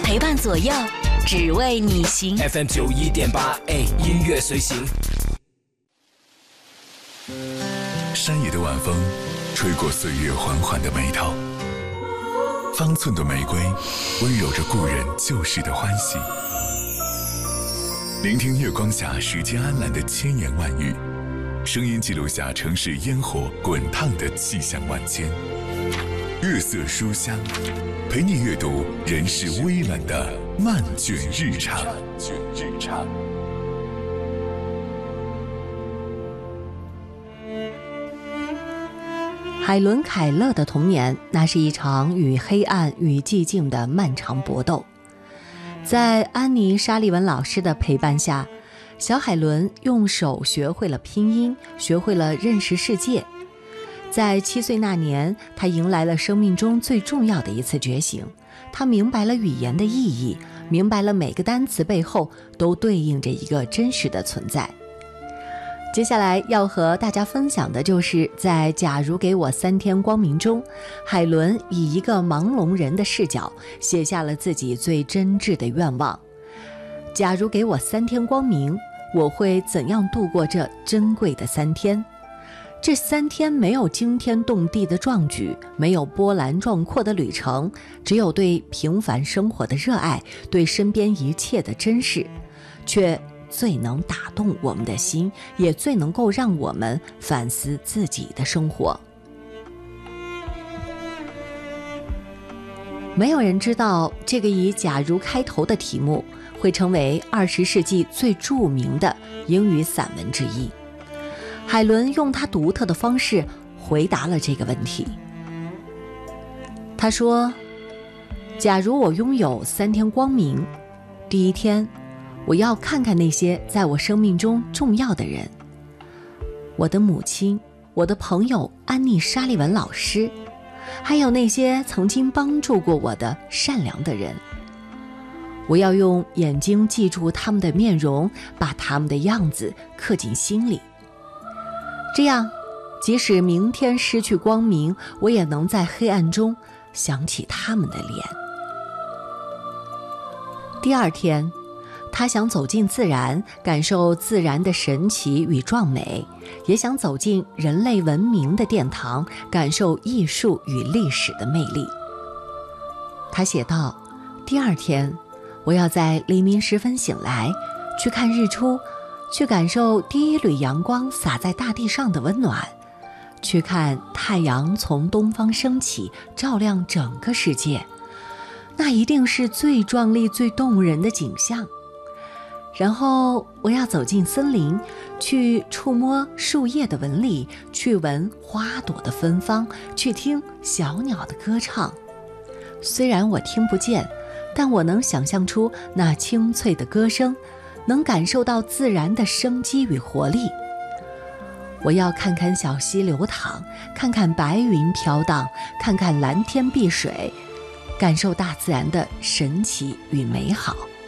陪伴左右，只为你行。 FM91.8，音乐随行。 山野的晚风吹过岁月缓缓的眉头，方寸的玫瑰温柔着故人旧时的欢喜。聆听月光下时间安澜的千言万语，声音记录下城市烟火滚烫的气象万千。月色书香，陪你阅读人世微澜的漫卷日常。 海伦·凯勒的童年，那是一场与黑暗与寂静的漫长搏斗。在安妮·沙利文老师的陪伴下，小海伦用手学会了拼音，学会了认识世界。在7岁那年，她迎来了生命中最重要的一次觉醒。她明白了语言的意义，明白了每个单词背后都对应着一个真实的存在。接下来要和大家分享的就是在《假如给我3天光明》中，海伦以一个盲聋人的视角写下了自己最真挚的愿望。假如给我3天光明，我会怎样度过这珍贵的3天？这3天没有惊天动地的壮举，没有波澜壮阔的旅程，只有对平凡生活的热爱，对身边一切的珍视，却最能打动我们的心，也最能够让我们反思自己的生活。没有人知道这个以假如开头的题目会成为20世纪最著名的英语散文之一。海伦用他独特的方式回答了这个问题。他说，假如我拥有3天光明，第一天我要看看那些在我生命中重要的人，我的母亲，我的朋友安妮·沙利文老师，还有那些曾经帮助过我的善良的人。我要用眼睛记住他们的面容，把他们的样子刻进心里。这样，即使明天失去光明，我也能在黑暗中想起他们的脸。第二天，他想走进自然，感受自然的神奇与壮美，也想走进人类文明的殿堂，感受艺术与历史的魅力。他写道，第二天，我要在黎明时分醒来，去看日出，去感受第一缕阳光洒在大地上的温暖，去看太阳从东方升起，照亮整个世界。那一定是最壮丽、最动人的景象。然后我要走进森林，去触摸树叶的纹理，去闻花朵的芬芳，去听小鸟的歌唱。虽然我听不见，但我能想象出那清脆的歌声，能感受到自然的生机与活力。我要看看小溪流淌，看看白云飘荡，看看蓝天碧水，感受大自然的神奇与美好。